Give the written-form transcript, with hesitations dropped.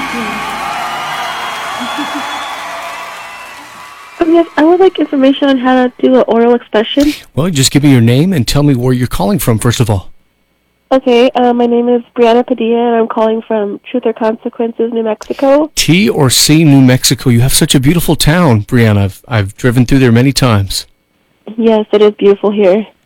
Yeah. Yes, I would like information on how to do an oral expression. Well, just give me your name and tell me where you're calling from, first of all. Okay, my name is Brianna Padilla, and I'm calling from Truth or Consequences, New Mexico. T or C, New Mexico. You have such a beautiful town, Brianna. I've driven through there many times. Yes, it is beautiful here.